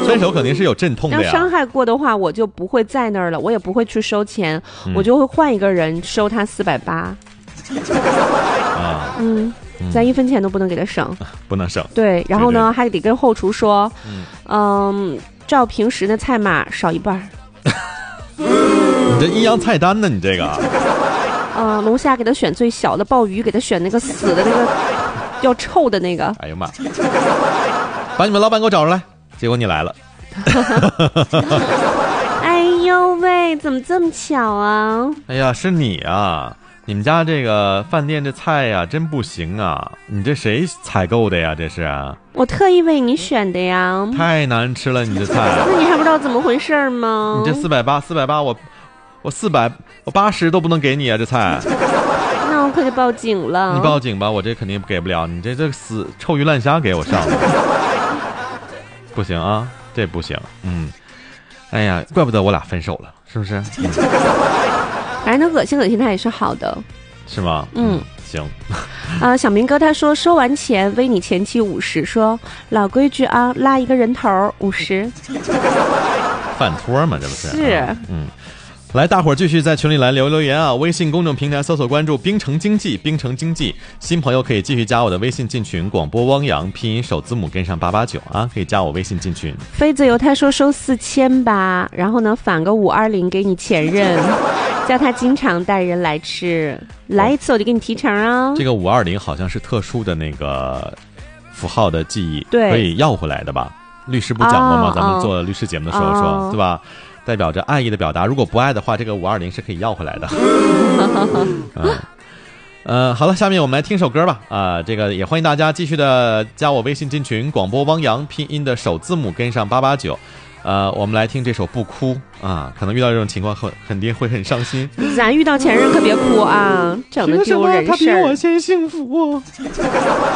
分手肯定是有阵痛的呀。 要伤害过的话，我就不会在那儿了，我也不会去收钱，我就会换一个人收他480。咱1分钱都不能给他省， 不能省。 对，然后呢，还得跟后厨说，照平时的菜码少一半。 你这阴阳菜单呢？你这个。 龙虾给他选最小的，鲍鱼给他选那个死的那个要臭的那个。 哎呀妈！把你们老板给我找出来，结果你来了。 哎呦喂，怎么这么巧啊？ 哎呀，是你啊！你们家这个饭店这菜呀，真不行啊！你这谁采购的呀？这是我特意为你选的呀。 太难吃了，你这菜。 那你还不知道怎么回事吗？ 你这480，我80都不能给你啊！这菜。 那我可得报警了。 你报警吧，我这肯定给不了。你这死臭鱼烂虾给我上了，不行啊，这不行。哎呀，怪不得我俩分手了，是不是？ 反正能恶心恶心他也是好的， 是吗？行。 小明哥他说收完钱微你前妻50，说老规矩啊，拉一个人头50。 饭托嘛，这不是？ 是。 来，大伙儿继续在群里来留言啊！微信公众平台搜索关注冰城经济，冰城经济。新朋友可以继续加我的微信进群，广播汪洋拼音首字母跟上889啊，可以加我微信进群。 飞子由他说收4000吧，然后呢返个520给你前任，叫他经常带人来吃，来一次我就给你提成啊。 这个520好像是特殊的那个符号的记忆， 对， 可以要回来的吧？律师不讲过吗？咱们做律师节目的时候说，对吧？代表着爱意的表达，如果不爱的话，这个520是可以要回来的。好了，下面我们来听首歌吧。这个也欢迎大家继续的加我微信进群，广播汪洋拼音的首字母跟上889。我们来听这首《不哭》啊，可能遇到这种情况肯定会很伤心。 咱遇到前任可别哭啊，整的丢人事儿。 他比我先幸福。